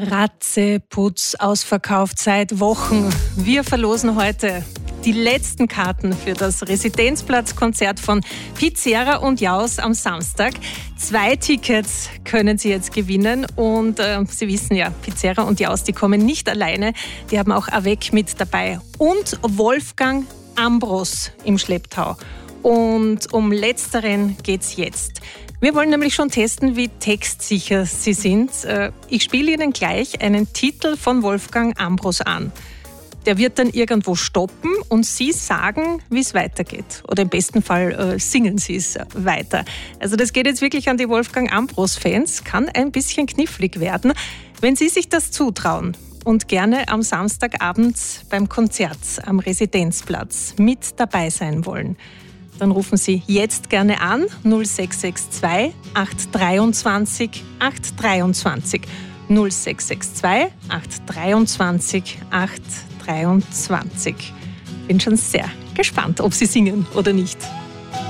Ratze, Putz, ausverkauft seit Wochen. Wir verlosen heute die letzten Karten für das Residenzplatzkonzert von Pizzera und Jaus am Samstag. 2 Tickets können Sie jetzt gewinnen und Sie wissen ja, Pizzera und Jaus, die kommen nicht alleine. Die haben auch Avec mit dabei und Wolfgang Ambros im Schlepptau. Und um Letzteren geht's jetzt. Wir wollen nämlich schon testen, wie textsicher Sie sind. Ich spiele Ihnen gleich einen Titel von Wolfgang Ambros an. Der wird dann irgendwo stoppen und Sie sagen, wie es weitergeht. Oder im besten Fall singen Sie es weiter. Also das geht jetzt wirklich an die Wolfgang Ambros-Fans. Kann ein bisschen knifflig werden. Wenn Sie sich das zutrauen und gerne am Samstagabend beim Konzert am Residenzplatz mit dabei sein wollen, dann rufen Sie jetzt gerne an 0662 823 823 0662 823 823. Bin schon sehr gespannt, ob Sie singen oder nicht.